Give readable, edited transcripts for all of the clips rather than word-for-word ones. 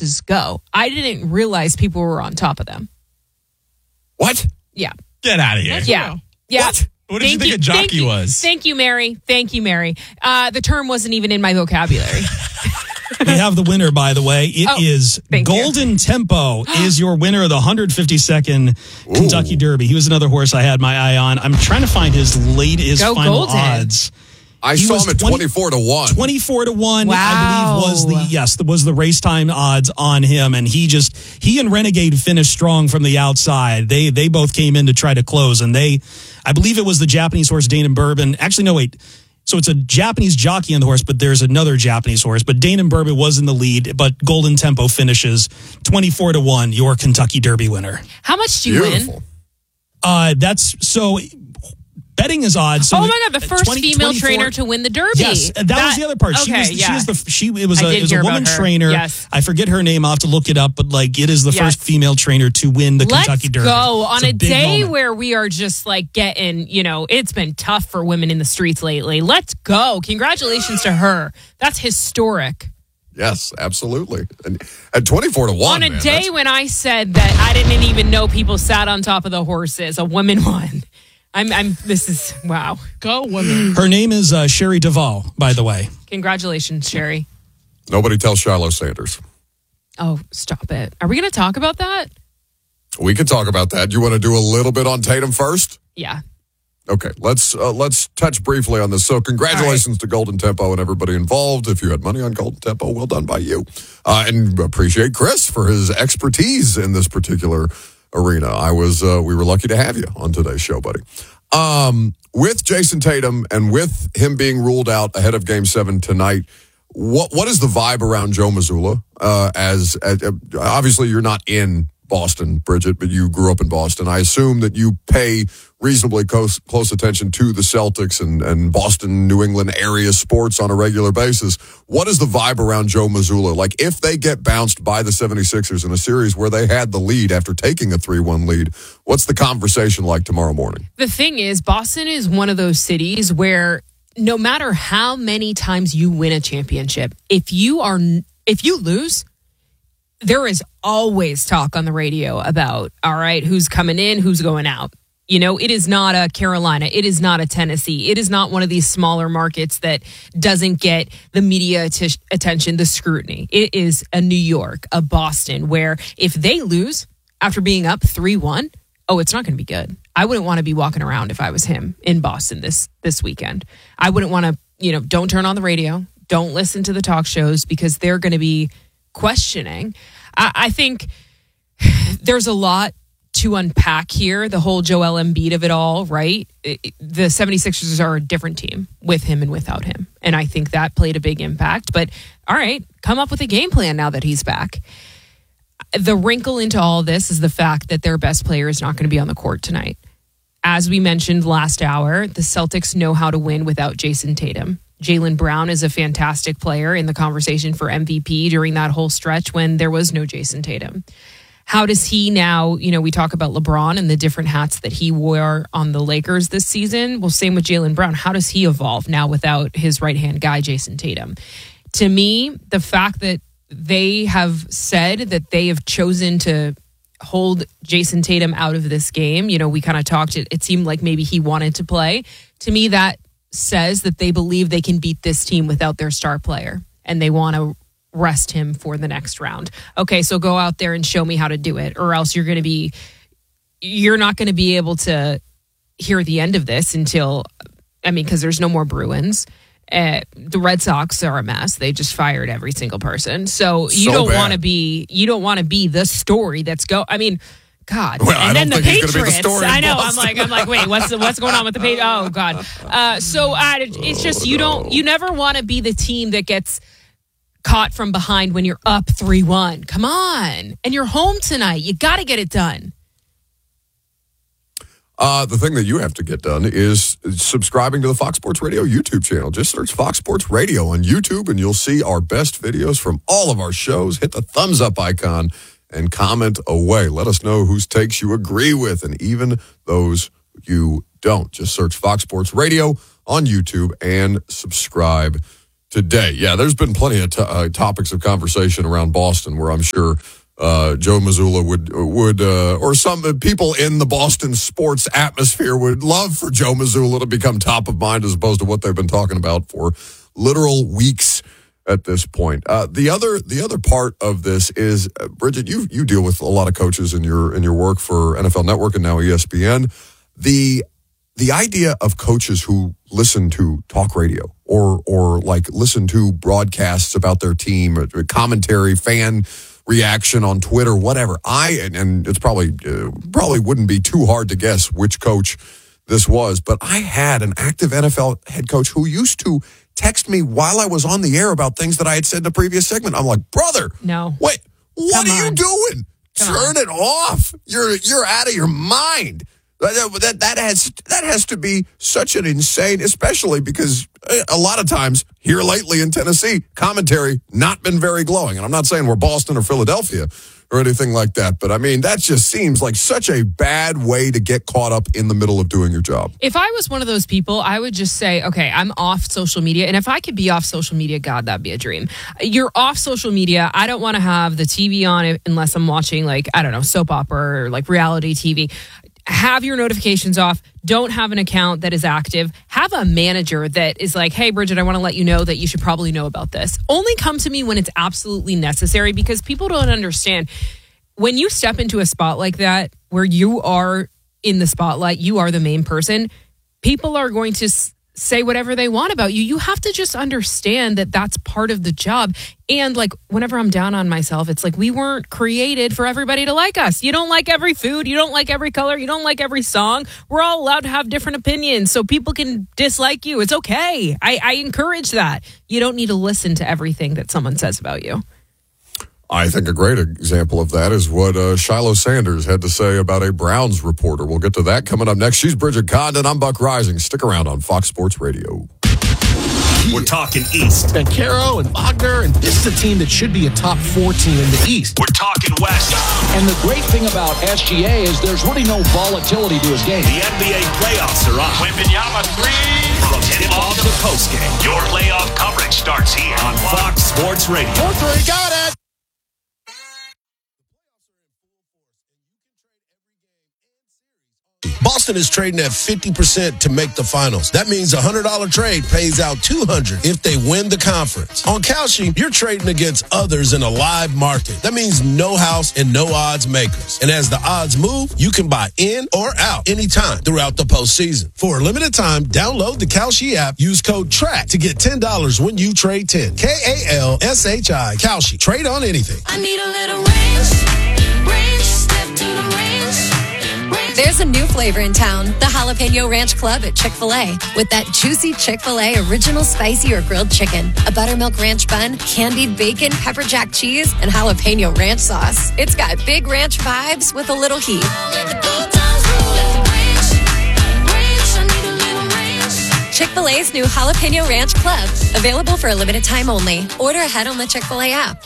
horses go. I didn't realize people were on top of them. What? Yeah. Get out of here. Yeah. Yeah. What? What did you think a jockey was? Thank you, Mary. The term wasn't even in my vocabulary. We have the winner, by the way. It is Golden Tempo is your winner of the 152nd Kentucky Derby. He was another horse I had my eye on. I'm trying to find his final Golden. odds. I saw him at 24-1. 24-1, Wow. I believe was the race time odds on him, and he and Renegade finished strong from the outside. They both came in to try to close, and I believe it was the Japanese horse Dane Bourbon. Actually, no, wait. So it's a Japanese jockey on the horse, but there's another Japanese horse. But Dane Bourbon was in the lead, but Golden Tempo finishes 24-1, your Kentucky Derby winner. How much do you win? Betting is odd. So oh my God! The first female trainer to win the Derby. Yes, that was the other part. Okay, It was a woman trainer. Yes. I forget her name. I'll have to look it up. But it is the first female trainer to win the Kentucky Derby. Let's go on a day moment. where we are just getting. It's been tough for women in the streets lately. Let's go! Congratulations to her. That's historic. Yes, absolutely. And at 24-1. On a day when I said that I didn't even know people sat on top of the horses, a woman won. This is, wow. Go women. Her name is Sherry Duvall, by the way. Congratulations, Sherry. Nobody tells Shiloh Sanders. Oh, stop it. Are we going to talk about that? We can talk about that. You want to do a little bit on Tatum first? Yeah. Okay, let's touch briefly on this. So congratulations to Golden Tempo and everybody involved. If you had money on Golden Tempo, well done by you. And appreciate Chris for his expertise in this particular arena. We were lucky to have you on today's show, buddy. With Jason Tatum and with him being ruled out ahead of Game 7 tonight, what is the vibe around Joe Mazzulla? As obviously you're not in Boston, Bridget, but you grew up in Boston. I assume that you pay reasonably close attention to the Celtics and Boston, New England area sports on a regular basis. What is the vibe around Joe Mazzulla? Like, if they get bounced by the 76ers in a series where they had the lead after taking a 3-1 lead, what's the conversation like tomorrow morning? The thing is, Boston is one of those cities where no matter how many times you win a championship, if you lose, there is always talk on the radio about, all right, who's coming in, who's going out. It is not a Carolina. It is not a Tennessee. It is not one of these smaller markets that doesn't get the media attention, the scrutiny. It is a New York, a Boston, where if they lose after being up 3-1, it's not going to be good. I wouldn't want to be walking around if I was him in Boston this weekend. I wouldn't want to, don't turn on the radio. Don't listen to the talk shows because they're going to be questioning. I think there's a lot to unpack here, the whole Joel Embiid of it all, right? The 76ers are a different team with him and without him. And I think that played a big impact. But all right, come up with a game plan now that he's back. The wrinkle into all this is the fact that their best player is not going to be on the court tonight. As we mentioned last hour, the Celtics know how to win without Jason Tatum. Jaylen Brown is a fantastic player in the conversation for MVP during that whole stretch when there was no Jason Tatum. How does he now, we talk about LeBron and the different hats that he wore on the Lakers this season. Well, same with Jaylen Brown. How does he evolve now without his right-hand guy, Jason Tatum? To me, the fact that they have said that they have chosen to hold Jason Tatum out of this game, we kind of talked, it seemed like maybe he wanted to play. To me, that says that they believe they can beat this team without their star player, and they want to rest him for the next round. Okay, so go out there and show me how to do it, or else you're not going to be able to hear the end of this until, because there's no more Bruins. The Red Sox are a mess. They just fired every single person. So you don't want to be the story that's God. Well, and then the Patriots. I know. I'm like, wait, what's going on with the Patriots? Oh God. It's just you never want to be the team that gets caught from behind when you're up 3-1. Come on. And you're home tonight. You got to get it done. The thing that you have to get done is subscribing to the Fox Sports Radio YouTube channel. Just search Fox Sports Radio on YouTube and you'll see our best videos from all of our shows. Hit the thumbs up icon and comment away. Let us know whose takes you agree with and even those you don't. Just search Fox Sports Radio on YouTube and subscribe today. Yeah, there's been plenty of topics of conversation around Boston where I'm sure Joe Mazzulla would or some people in the Boston sports atmosphere would love for Joe Mazzulla to become top of mind as opposed to what they've been talking about for literal weeks at this point. The other part of this is, Bridget, you deal with a lot of coaches in your work for NFL Network and now ESPN. The idea of coaches who listen to talk radio or like listen to broadcasts about their team, commentary, fan reaction on Twitter, whatever. And it's probably wouldn't be too hard to guess which coach this was, but I had an active NFL head coach who used to text me while I was on the air about things that I had said in the previous segment. I'm like, brother, no, wait, what are you doing? Turn it off. You're out of your mind. That has to be such an insane, especially because a lot of times here lately in Tennessee, commentary not been very glowing. And I'm not saying we're Boston or Philadelphia or anything like that, but I mean, that just seems like such a bad way to get caught up in the middle of doing your job. If I was one of those people, I would just say, okay, I'm off social media. And if I could be off social media, God, that'd be a dream. You're off social media. I don't want to have the TV on unless I'm watching, like, I don't know, soap opera or like reality TV. Have your notifications off. Don't have an account that is active. Have a manager that is like, hey, Bridget, I want to let you know that you should probably know about this. Only come to me when it's absolutely necessary, because people don't understand. When you step into a spot like that, where you are in the spotlight, you are the main person, people are going to say whatever they want about you. You have to just understand that that's part of the job. And like, whenever I'm down on myself, it's like, we weren't created for everybody to like us. You don't like every food. You don't like every color. You don't like every song. We're all allowed to have different opinions, so people can dislike you. It's okay. I encourage that. You don't need to listen to everything that someone says about you. I think a great example of that is what Shiloh Sanders had to say about a Browns reporter. We'll get to that coming up next. She's Bridget Condon. I'm Buck Rising. Stick around on Fox Sports Radio. We're talking East. Caro and Wagner, and this is a team that should be a top 4 team in the East. We're talking West. And the great thing about SGA is there's really no volatility to his game. The NBA playoffs are on. Wembanyama 3. From tip-off to postgame, your playoff coverage starts here on Fox Sports Radio. 4-3, got it. Boston is trading at 50% to make the finals. That means a $100 trade pays out $200 if they win the conference. On Kalshi, you're trading against others in a live market. That means no house and no odds makers. And as the odds move, you can buy in or out anytime throughout the postseason. For a limited time, download the Kalshi app. Use code TRACK to get $10 when you trade 10. Kalshi. Kalshi. Trade on anything. I need a little range, step to the range. There's a new flavor in town, the Jalapeno Ranch Club at Chick-fil-A. With that juicy Chick-fil-A original spicy or grilled chicken, a buttermilk ranch bun, candied bacon, pepper jack cheese, and jalapeno ranch sauce. It's got big ranch vibes with a little heat. Chick-fil-A's new Jalapeno Ranch Club. Available for a limited time only. Order ahead on the Chick-fil-A app.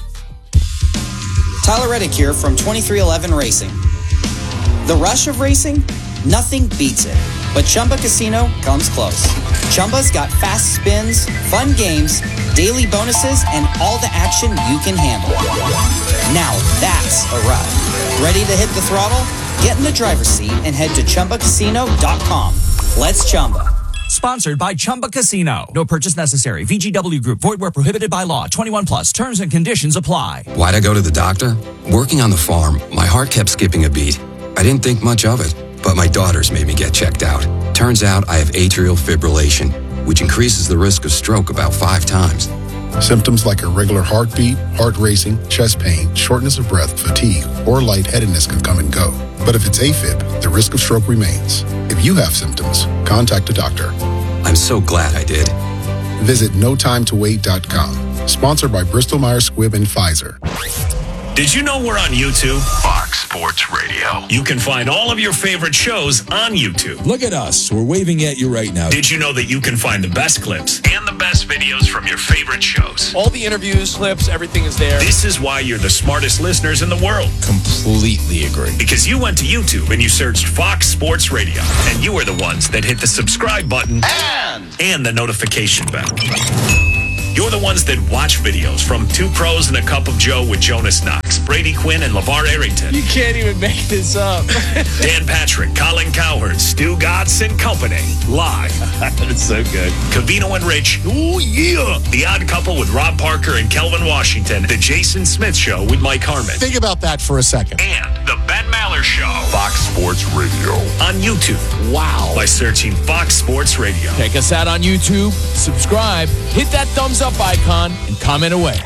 Tyler Reddick here from 2311 Racing. The rush of racing? Nothing beats it. But Chumba Casino comes close. Chumba's got fast spins, fun games, daily bonuses, and all the action you can handle. Now that's a ride. Ready to hit the throttle? Get in the driver's seat and head to ChumbaCasino.com. Let's Chumba. Sponsored by Chumba Casino. No purchase necessary. VGW Group. Void where prohibited by law. 21 plus. Terms and conditions apply. Why'd I go to the doctor? Working on the farm, my heart kept skipping a beat. I didn't think much of it, but my daughters made me get checked out. Turns out I have atrial fibrillation, which increases the risk of stroke about 5 times. Symptoms like irregular heartbeat, heart racing, chest pain, shortness of breath, fatigue, or lightheadedness can come and go. But if it's AFib, the risk of stroke remains. If you have symptoms, contact a doctor. I'm so glad I did. Visit NoTimeToWait.com. Sponsored by Bristol-Myers Squibb and Pfizer. Did you know we're on YouTube? Fox Sports Radio. You can find all of your favorite shows on YouTube. Look at us. We're waving at you right now. Did you know that you can find the best clips and the best videos from your favorite shows? All the interviews, clips, everything is there. This is why you're the smartest listeners in the world. Completely agree. Because you went to YouTube and you searched Fox Sports Radio. And you were the ones that hit the subscribe button and the notification bell. You're the ones that watch videos from Two Pros and a Cup of Joe with Jonas Knox, Brady Quinn, and LeVar Arrington. You can't even make this up. Dan Patrick, Colin Cowherd, Stu Gatz, and company. Live. That's so good. Covino and Rich. Ooh, yeah. The Odd Couple with Rob Parker and Kelvin Washington. The Jason Smith Show with Mike Harmon. Think about that for a second. And the Ben Maller Show. Fox Sports Radio. On YouTube. Wow. By searching Fox Sports Radio. Check us out on YouTube. Subscribe. Hit that thumbs up icon and comment away.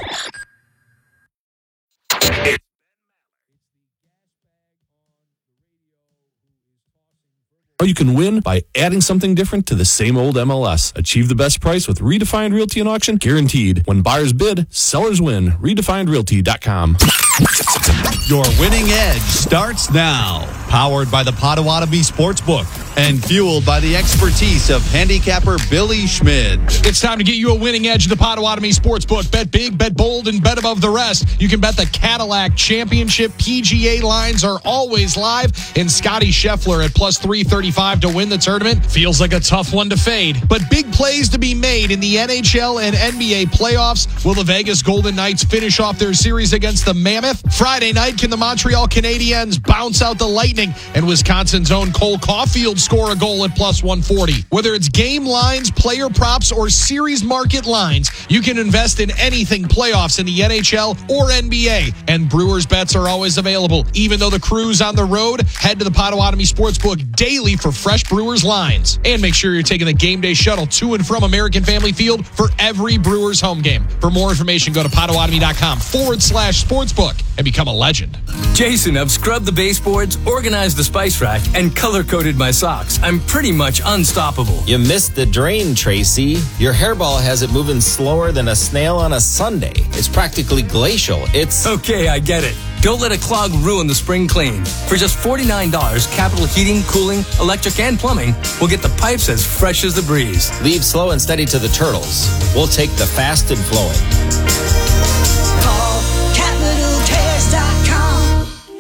Or you can win by adding something different to the same old MLS. Achieve the best price with Redefined Realty and Auction, guaranteed. When buyers bid, sellers win. RedefinedRealty.com. Your winning edge starts now. Powered by the Potawatomi Sportsbook and fueled by the expertise of handicapper Billy Schmid. It's time to get you a winning edge in the Potawatomi Sportsbook. Bet big, bet bold, and bet above the rest. You can bet the Cadillac Championship PGA lines are always live. And Scotty Scheffler at plus 335 to win the tournament. Feels like a tough one to fade. But big plays to be made in the NHL and NBA playoffs. Will the Vegas Golden Knights finish off their series against the Mammoth? Friday night, can the Montreal Canadiens bounce out the Lightning? And Wisconsin's own Cole Caulfield score a goal at plus 140. Whether it's game lines, player props, or series market lines, you can invest in anything playoffs in the NHL or NBA. And Brewers bets are always available. Even though the crew's on the road, head to the Potawatomi Sportsbook daily for fresh Brewers lines. And make sure you're taking the game day shuttle to and from American Family Field for every Brewers home game. For more information, go to Potawatomi.com/sportsbook and become a legend. Jason, I've scrubbed the baseboards, organized the spice rack, and color-coded my socks. I'm pretty much unstoppable. You missed the drain, Tracy. Your hairball has it moving slower than a snail on a Sunday. It's practically glacial. It's... Okay, I get it. Don't let a clog ruin the spring clean. For just $49, Capital Heating, Cooling, Electric, and Plumbing will get the pipes as fresh as the breeze. Leave slow and steady to the turtles. We'll take the fast and flowing. Call CapitalCares.com.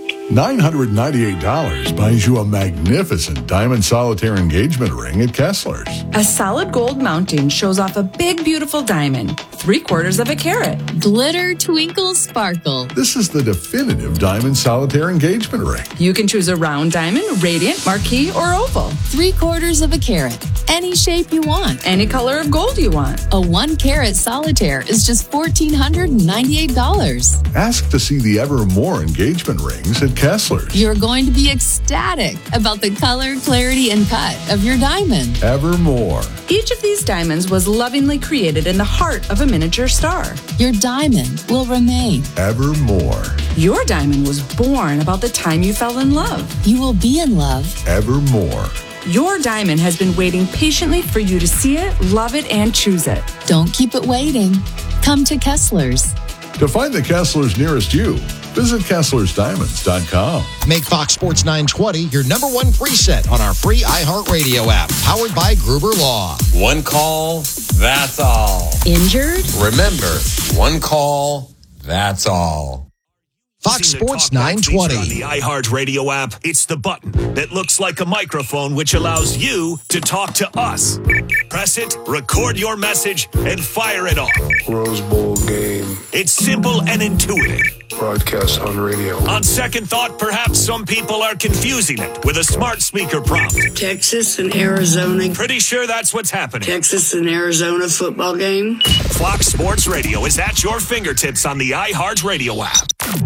$998 buys you a magnificent diamond solitaire engagement ring at Kessler's. A solid gold mounting shows off a big, beautiful diamond, 3/4 of a carat. Glitter, twinkle, sparkle. This is the definitive diamond solitaire engagement ring. You can choose a round diamond, radiant, marquise, or oval. 3/4 of a carat. Any shape you want. Any color of gold you want. A 1-carat solitaire is just $1,498. Ask to see the Evermore engagement rings at Kessler's. You're going to be ecstatic about the color, clarity, and cut of your diamond. Evermore. Each of these diamonds was lovingly created in the heart of a miniature star. Your diamond will remain. Evermore. Your diamond was born about the time you fell in love. You will be in love. Evermore. Your diamond has been waiting patiently for you to see it, love it, and choose it. Don't keep it waiting. Come to Kessler's. To find the Kessler's nearest you, visit KesslersDiamonds.com. Make Fox Sports 920 your #1 preset on our free iHeartRadio app, powered by Gruber Law. One call, that's all. Injured? Remember, one call, that's all. Fox Sports 920. On the iHeartRadio app, it's the button that looks like a microphone, which allows you to talk to us. Press it, record your message, and fire it off. Rose Bowl game. It's simple and intuitive. Broadcast on radio. On second thought, perhaps some people are confusing it with a smart speaker prompt. Texas and Arizona. Pretty sure that's what's happening. Texas and Arizona football game. Fox Sports Radio is at your fingertips on the iHeartRadio app.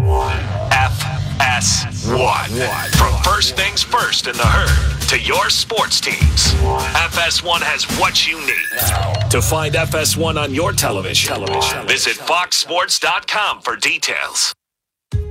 FS1. From first things first in the herd to your sports teams. FS1 has what you need. To find FS1 on your television, visit foxsports.com for details.